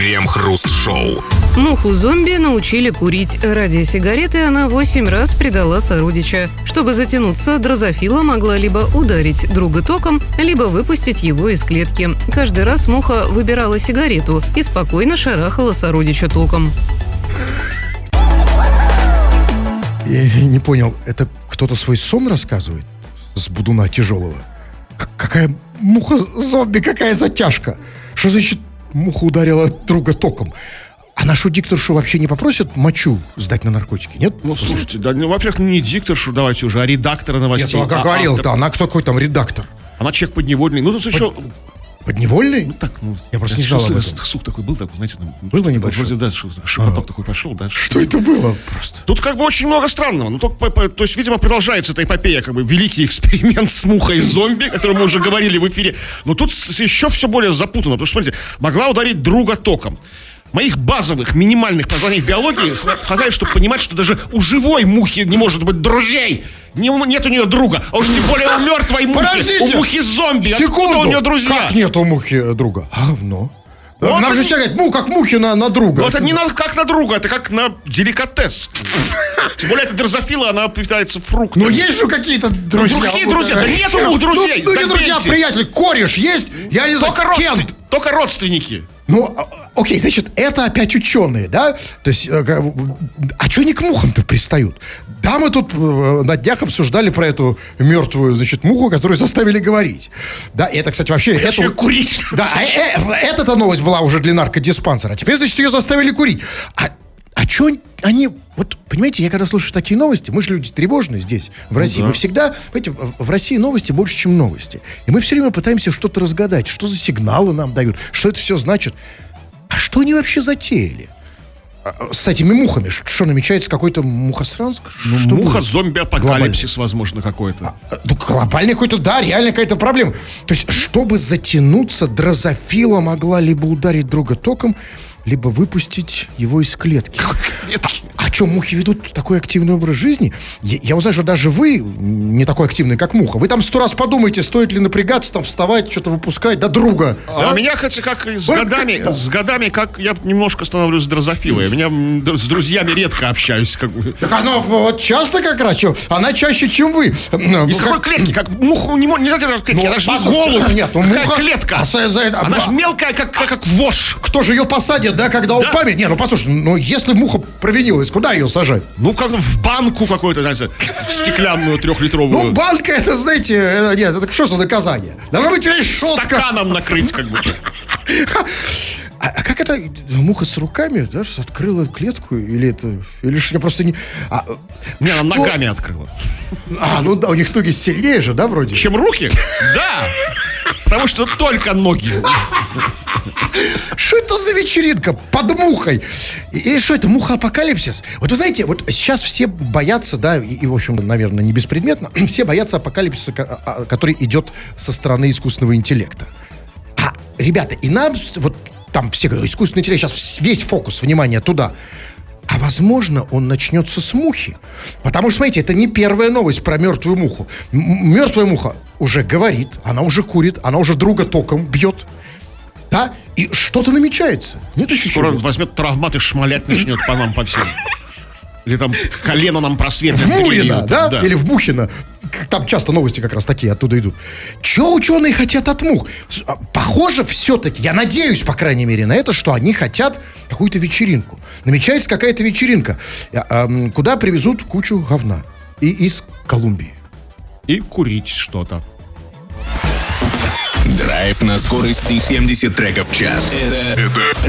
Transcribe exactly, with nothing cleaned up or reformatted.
Крем-хруст-шоу. Муху-зомби научили курить. Ради сигареты она восемь раз предала сородича. Чтобы затянуться, дрозофила могла либо ударить друга током, либо выпустить его из клетки. Каждый раз муха выбирала сигарету и спокойно шарахала сородича током. Я не понял, это кто-то свой сон рассказывает? С будуна тяжелого? К- какая муха-зомби, какая затяжка? Что значит муха ударила друга током? А нашу дикторшу вообще не попросят мочу сдать на наркотики, нет? Ну, слушайте, да, ну, во-первых, не дикторшу давайте уже, а редактора новостей. Я только а, говорил, автор. да, она кто такой там редактор? Она человек подневольный. Ну, тут еще... Подневольный? Ну, так, ну... Я просто не знал об этом. Слух такой был, такой, знаете... Там, было небольшое? Вроде, да, шепоток а. такой пошел, да. Что это было просто? Тут как бы очень много странного. Ну, только, по, по, то есть, видимо, продолжается эта эпопея, как бы, великий эксперимент с мухой-зомби, о котором мы уже говорили в эфире. Но тут еще все более запутанно, потому что, смотрите, могла ударить друга током. Моих базовых, минимальных познаний в биологии хватает, чтобы понимать, что даже у живой мухи не может быть друзей. Не, нет у нее друга, а уж тем более у мертвой мухи. Подождите! У мухи-зомби. Секунду! Откуда у нее друзья? Как нет у мухи друга? Говно. Ну, Нам же не... все говорят, ну, как мухи на, на друга. Ну, это не на, как на друга, это как на деликатес. Тем более, это дрозофила, она питается фруктами. Ну, есть же какие-то друзья. Ну, какие друзья? Да нет у мух друзей. Ну, ну не друзья, приятели. Кореш есть? Я не знаю, Только, родствен... Кент. Только родственники. Ну, окей, значит, это опять ученые, да? То есть, а что они к мухам-то пристают? Да, мы тут на днях обсуждали про эту мертвую, значит, муху, которую заставили говорить. Да, и это, кстати, вообще... Это курить. Да, а, э, эта новость была уже для наркодиспансера. Теперь, значит, ее заставили курить. А, а что они... Вот, понимаете, я когда слушаю такие новости, мы же люди тревожные здесь, в России. Ну, да. Мы всегда, понимаете, в, в России новости больше, чем новости. И мы все время пытаемся что-то разгадать. Что за сигналы нам дают? Что это все значит? А что они вообще затеяли? С этими мухами? Что, намечается какой-то мухосранск? Ну, что муха-зомби-апокалипсис, возможно, какой-то. А, ну, глобальный какой-то, да, реально какая-то проблема. То есть, чтобы затянуться, дрозофила могла либо ударить друга током, либо выпустить его из клетки. А что, мухи ведут такой активный образ жизни? Я, я узнаю, что даже вы не такой активный, как муха. Вы там сто раз подумайте, стоит ли напрягаться, там вставать, что-то выпускать, да, друга. А да? Меня, хотя, как с Ой, годами, как, да. с годами, как я немножко становлюсь дрозофилой. Я с друзьями редко общаюсь. Как бы. Так она вот часто как раз, что? Она чаще, чем вы. Из ну, какой как... клетки? Как муху не может, нельзя держать в клетке, ну, она же не голубь. Нет, ну, какая муха... клетка? А, за, за, она а, же мелкая, как, как, как вошь. Кто же ее посадит, да, когда да. упадет? Не, ну послушай, ну если муха провинилась, куда ее сажать? Ну, как в банку какую-то, знаете, в стеклянную трехлитровую. Ну, банка, это, знаете, это, нет, это что за наказание? Должна быть решетка. Стаканом накрыть, как будто. А, а как это муха с руками, да, открыла клетку? Или это... Или что, я просто не... А, не, она ногами открыла. А, ну да, у них ноги сильнее же, да, вроде? Чем руки? Да. Потому что только ноги. Что это за вечеринка под мухой? Или что это, муха-апокалипсис? Вот вы знаете, вот сейчас все боятся, да, и, и в общем, наверное, не беспредметно, все боятся апокалипсиса, который идет со стороны искусственного интеллекта. А, ребята, и нам, вот там все говорят, искусственный интеллект, сейчас весь фокус внимания туда. А возможно, он начнется с мухи. Потому что, смотрите, это не первая новость про мертвую муху. М- мертвая муха уже говорит, она уже курит, она уже друга током бьет. Да? И что-то намечается. Нет ощущения? Скоро он возьмет травмат и шмалять начнет по нам, по всем. Или там колено нам просверлит. В Мурина, да? да? Или в Бухино. Там часто новости как раз такие оттуда идут. Чего ученые хотят от мух? Похоже все-таки, я надеюсь, по крайней мере, на это, что они хотят какую-то вечеринку. Намечается какая-то вечеринка, куда привезут кучу говна. И из Колумбии. И курить что-то. Драйв на скорости семьдесят треков в час. Это, это